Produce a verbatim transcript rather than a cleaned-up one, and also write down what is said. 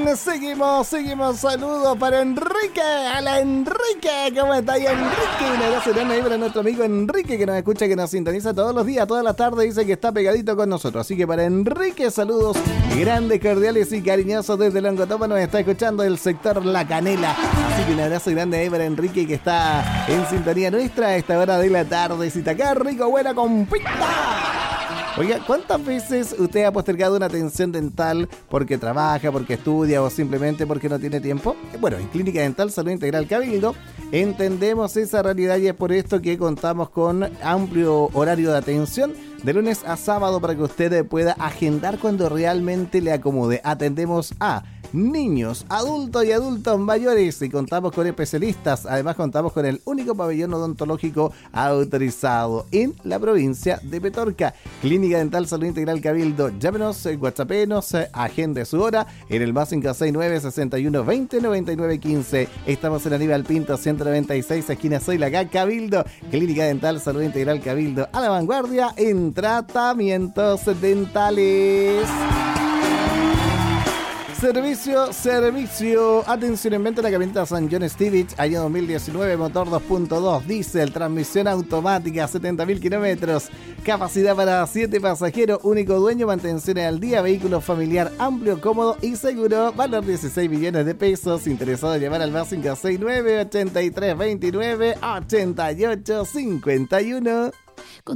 bien, seguimos, seguimos. Saludos para Enrique. Hola Enrique, ¿cómo está ahí Enrique? Un abrazo grande ahí para nuestro amigo Enrique que nos escucha, que nos sintoniza todos los días, todas las tardes. Dice que está pegadito con nosotros. Así que para Enrique, saludos grandes, cordiales y cariñosos desde Longotopa. Nos está escuchando el sector La Canela. Así que un abrazo grande ahí para Enrique que está en sintonía nuestra a esta hora de la tarde. Si está acá, rico, buena, con pita. Oiga, ¿cuántas veces usted ha postergado una atención dental porque trabaja, porque estudia o simplemente porque no tiene tiempo? Bueno, en Clínica Dental Salud Integral Cabildo entendemos esa realidad y es por esto que contamos con amplio horario de atención de lunes a sábado para que usted pueda agendar cuando realmente le acomode. Atendemos a niños, adultos y adultos mayores y contamos con especialistas. Además contamos con el único pabellón odontológico autorizado en la provincia de Petorca. Clínica Dental Salud Integral Cabildo. Llámenos, whatsappenos, agende su hora en el más cinco seis nueve, sesenta y uno, veinte, noventa y nueve, quince. Estamos en Aníbal Pinto ciento noventa y seis, esquina Soilacá, Cabildo. Clínica Dental Salud Integral Cabildo, a la vanguardia en tratamientos dentales. Servicio, servicio. Atención, en venta la camioneta San John Stevich, año dos mil diecinueve, motor dos punto dos, diésel, transmisión automática, setenta mil kilómetros, capacidad para siete pasajeros, único dueño, mantenciones al día, vehículo familiar amplio, cómodo y seguro, valor dieciséis millones de pesos. Interesado en llamar al más cinco seis nueve, ochenta y tres veintinueve, ochenta y ocho cincuenta y uno.